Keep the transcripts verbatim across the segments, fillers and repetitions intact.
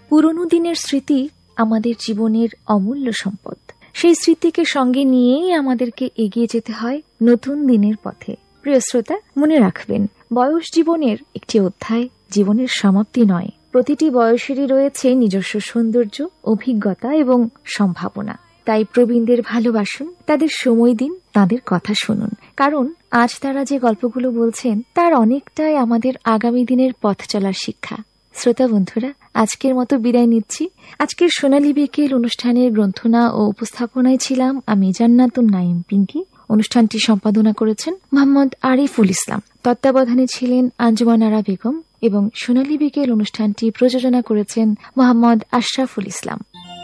পুরনো দিনের স্মৃতি আমাদের জীবনের অমূল্য সম্পদ। সেই স্মৃতিকে সঙ্গে নিয়েই আমাদেরকে এগিয়ে যেতে হয় নতুন দিনের পথে। প্রিয় শ্রোতা, মনে রাখবেন, বয়স জীবনের একটি অধ্যায়, জীবনের সমাপ্তি নয়। প্রতিটি বয়সেরই রয়েছে নিজস্ব সৌন্দর্য, অভিজ্ঞতা এবং সম্ভাবনা। তাই প্রবীণদের ভালোবাসুন, তাদের সময় দিন, তাদের কথা শুনুন, কারণ আজ তারা যে গল্পগুলো বলছেন তার অনেকটাই আমাদের আগামী দিনের পথ চলার শিক্ষা। শ্রোতা বন্ধুরা, আজকের মতো বিদায় নিচ্ছি। আজকের সোনালী বিকেল অনুষ্ঠানের গ্রন্থনা ও উপস্থাপনায় ছিলাম আমি জান্নাতুন নাইম পিঙ্কি। অনুষ্ঠানটি সম্পাদনা করেছেন মোহাম্মদ আরিফুল ইসলাম, তত্ত্বাবধানে ছিলেন আঞ্জুমান আরা বেগম এবং সোনালী বিকেল অনুষ্ঠানটি প্রযোজনা করেছেন মোহাম্মদ আশরাফুল ইসলাম।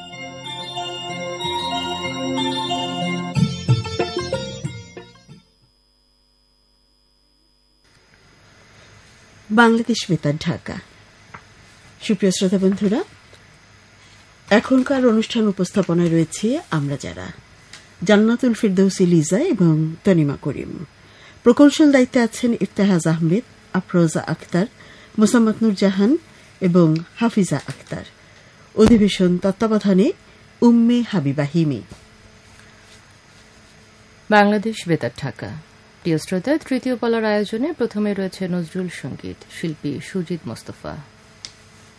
বাংলাদেশ বেতার, ঢাকা। সুপ্রিয় শ্রোতা বন্ধুরা, এখনকার অনুষ্ঠান উপস্থাপনায় রয়েছে আমরা যারা জান্নাতুল ফিরদৌসী লিজা এবং তনিমা করিম। প্রকৌশল দায়িত্বে আছেন ইফতেহাজ আহমেদ, আফরোজা আক্তার, মোসাম্মদ নুরজাহান এবং হাফিজা আক্তার। অধিবেশন তত্ত্বাবধানে উম্মে হাবিবা হিমি। বাংলাদেশ বেতার, ঢাকা। প্রিয় শ্রোতা, তৃতীয় পালার আয়োজনে প্রথমে রয়েছে নজরুল সঙ্গীত, শিল্পী সুজিত মোস্তফা।